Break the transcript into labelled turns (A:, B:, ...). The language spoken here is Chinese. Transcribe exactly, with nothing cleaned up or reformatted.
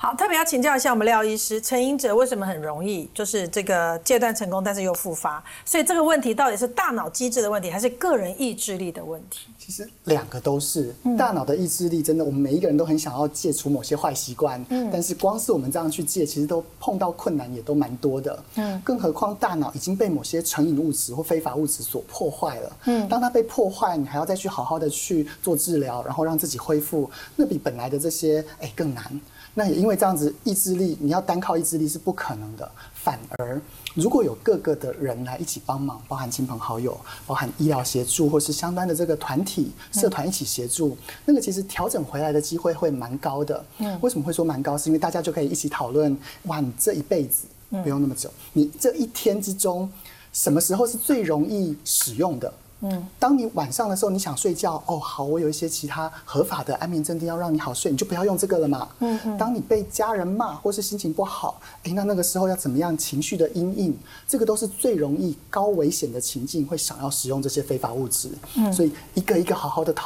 A: 好，特别要请教一下我们廖医师，成瘾者为什么很容易就是这个戒断成功，但是又复发？所以这个问题到底是大脑机制的问题，还是个人意志力的问题？
B: 其实两个都是。大脑的意志力真的，我们每一个人都很想要戒除某些坏习惯，嗯，但是光是我们这样去戒，其实都碰到困难也都蛮多的，嗯，更何况大脑已经被某些成瘾物质或非法物质所破坏了，嗯，当它被破坏，你还要再去好好的去做治疗，然后让自己恢复，那比本来的这些哎更难。那也因为这样子，意志力你要单靠意志力是不可能的。反而，如果有各个的人来一起帮忙，包含亲朋好友，包含医疗协助，或是相关的这个团体、社团一起协助，那个其实调整回来的机会会蛮高的。嗯，为什么会说蛮高？是因为大家就可以一起讨论，哇，你这一辈子不用那么久，你这一天之中，什么时候是最容易使用的？嗯，当你晚上的时候，你想睡觉，哦，好，我有一些其他合法的安眠镇定要让你好睡，你就不要用这个了嘛。嗯嗯。当你被家人骂或是心情不好，哎，那那个时候要怎么样情绪的因应？这个都是最容易高危险的情境，会想要使用这些非法物质。嗯，所以一个一个好好的讨